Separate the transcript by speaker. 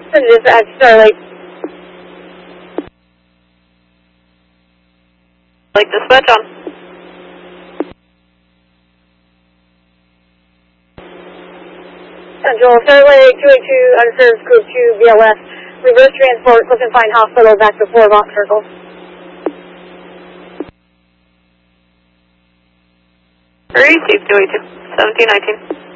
Speaker 1: This at Starlight.
Speaker 2: Like dispatch on.
Speaker 1: Central, Starlight 282, underserved group 2, BLS. Reverse transport, Clifton Pine Hospital, back to 4 Mont Circle.
Speaker 2: Receive 282, 1719.